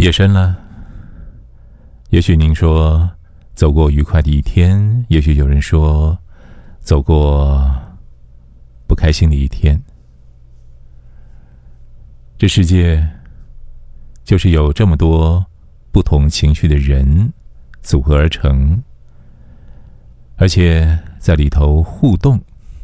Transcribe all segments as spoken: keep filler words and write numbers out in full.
夜深了，也许您说走过愉快的一天，也许有人说走过不开心的一天。这世界就是有这么多不同情绪的人组合而成，而且在里头互动，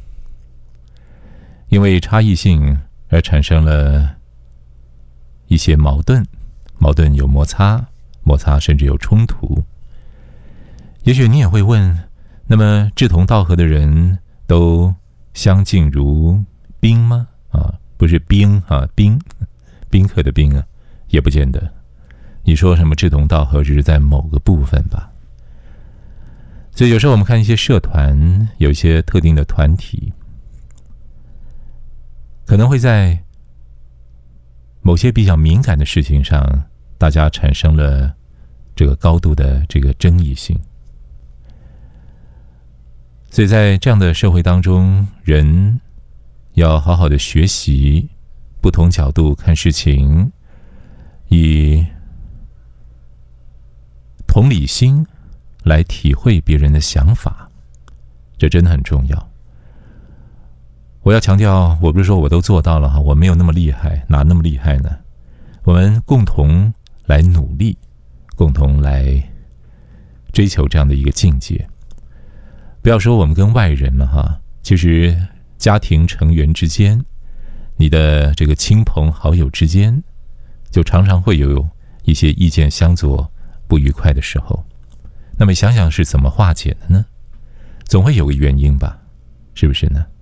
因为差异性而产生了一些矛盾，矛盾有摩擦，摩擦甚至有冲突。也许你也会问，那么志同道合的人都相敬如宾吗？啊，不是冰啊，宾，宾客的宾啊，也不见得。你说什么志同道合，只是在某个部分吧。所以有时候我们看一些社团，有一些特定的团体，可能会在某些比较敏感的事情上，大家产生了这个高度的这个争议性。所以在这样的社会当中，人要好好的学习不同角度看事情，以同理心来体会别人的想法，这真的很重要。我要强调，我不是说我都做到了哈，我没有那么厉害，哪那么厉害呢？我们共同来努力，共同来追求这样的一个境界。不要说我们跟外人了哈，其实家庭成员之间，你的这个亲朋好友之间，就常常会有一些意见相左、不愉快的时候。那么想想是怎么化解的呢？总会有个原因吧，是不是呢？